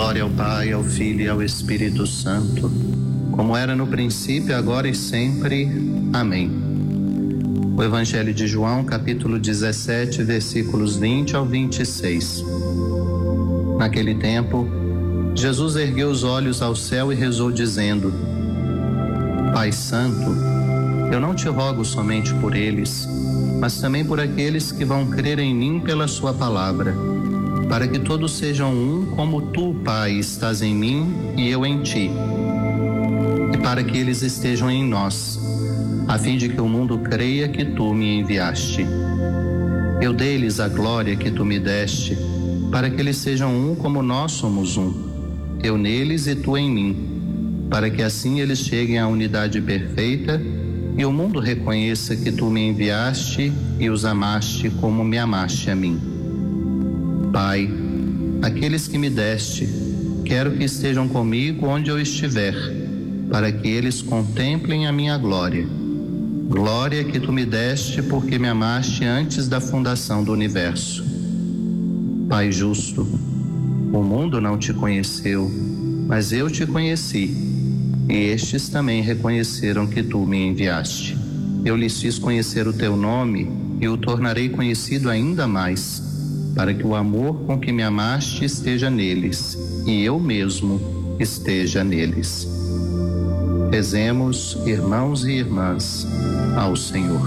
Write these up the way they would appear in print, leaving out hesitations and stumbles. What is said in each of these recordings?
Glória ao Pai, ao Filho e ao Espírito Santo, como era no princípio, agora e sempre. Amém. O Evangelho de João, capítulo 17, versículos 20 ao 26. Naquele tempo, Jesus ergueu os olhos ao céu e rezou dizendo: Pai Santo, eu não te rogo somente por eles, mas também por aqueles que vão crer em mim pela sua palavra, para que todos sejam um como tu, Pai, estás em mim e eu em ti, e para que eles estejam em nós, a fim de que o mundo creia que tu me enviaste. Eu dei-lhes a glória que tu me deste, para que eles sejam um como nós somos um, eu neles e tu em mim, para que assim eles cheguem à unidade perfeita e o mundo reconheça que tu me enviaste e os amaste como me amaste a mim. Pai, aqueles que me deste, quero que estejam comigo onde eu estiver, para que eles contemplem a minha glória. Glória que tu me deste porque me amaste antes da fundação do universo. Pai justo, o mundo não te conheceu, mas eu te conheci, e estes também reconheceram que tu me enviaste. Eu lhes fiz conhecer o teu nome e o tornarei conhecido ainda mais, para que o amor com que me amaste esteja neles, e eu mesmo esteja neles. Rezemos, irmãos e irmãs, ao Senhor.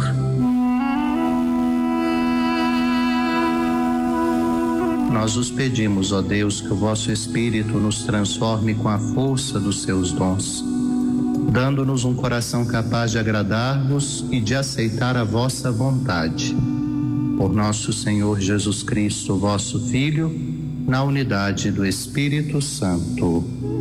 Nós os pedimos, ó Deus, que o vosso Espírito nos transforme com a força dos seus dons, dando-nos um coração capaz de agradar-vos e de aceitar a vossa vontade. Por nosso Senhor Jesus Cristo, vosso Filho, na unidade do Espírito Santo.